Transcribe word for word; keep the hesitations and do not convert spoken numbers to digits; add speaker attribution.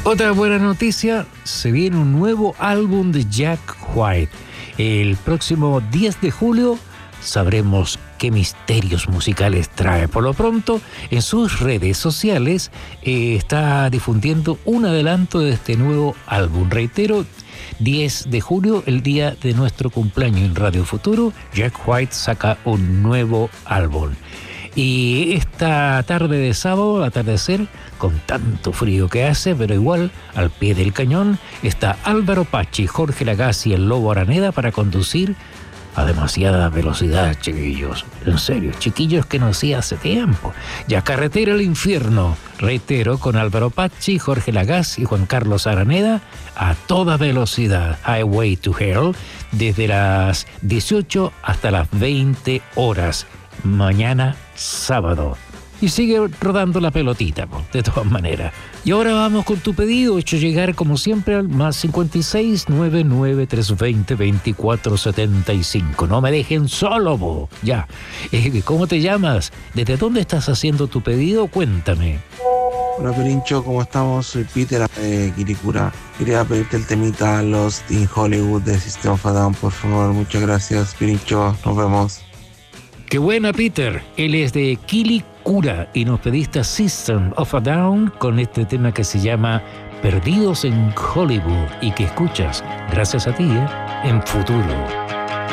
Speaker 1: Otra buena noticia, se viene un nuevo álbum de Jack White. El próximo diez de julio sabremos qué misterios musicales trae. Por lo pronto, en sus redes sociales eh, está difundiendo un adelanto de este nuevo álbum. Reitero, diez de julio, el día de nuestro cumpleaños en Radio Futuro, Jack White saca un nuevo álbum. Y esta tarde de sábado, atardecer, con tanto frío que hace, pero igual, al pie del cañón, está Álvaro Pachi, Jorge Lagasse y el Lobo Araneda para conducir a demasiada velocidad, chiquillos. En serio, chiquillos que no hacía hace tiempo. Ya Carretera al Infierno, reitero, con Álvaro Pachi, Jorge Lagasse y Juan Carlos Araneda, a toda velocidad. Highway to Hell, desde las dieciocho hasta las veinte horas. Mañana sábado. Y sigue rodando la pelotita, de todas maneras. Y ahora vamos con tu pedido, hecho llegar como siempre al más cincuenta y seis, noventa y nueve, trescientos veinte, veinticuatro setenta y cinco. No me dejen solo, bo. Ya. Eh, ¿Cómo te llamas? ¿Desde dónde estás haciendo tu pedido? Cuéntame.
Speaker 2: Hola Pirincho, ¿cómo estamos? Soy Peter de Quiricura. Quería pedirte el temita Lost in Hollywood de System of a Down, por favor. Muchas gracias, Pirincho. Nos vemos.
Speaker 1: Qué buena, Peter. Él es de Quilicura y nos pediste System of a Down con este tema que se llama Perdidos en Hollywood y que escuchas, gracias a ti, ¿eh? en Futuro.